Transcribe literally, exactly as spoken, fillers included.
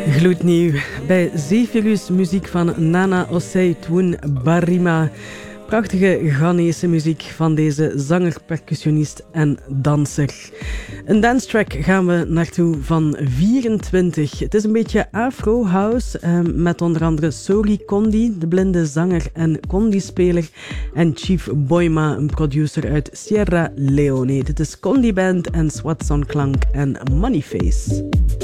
Gloednieuw bij Zephyrus, muziek van Nana Osei-Twun Barima. Prachtige Ghanese muziek van deze zanger, percussionist en danser. Een dance-track gaan we naartoe van vierentwintig. Het is een beetje Afro-house, eh, met onder andere Sori Kondi, de blinde zanger en Kondi-speler, en Chief Boima, een producer uit Sierra Leone. Dit is Kondi Band en Swatson Klank en Moneyface.